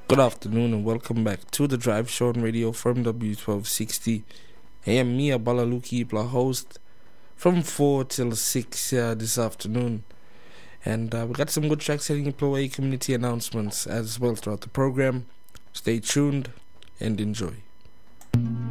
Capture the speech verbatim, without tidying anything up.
Good afternoon and welcome back to the Drive Show on radio from W twelve sixty. I am Mia Balaluki, Ibla host, from four till six uh, this afternoon. And uh, we got some good tracks heading into away community announcements as well throughout the program. Stay tuned and enjoy.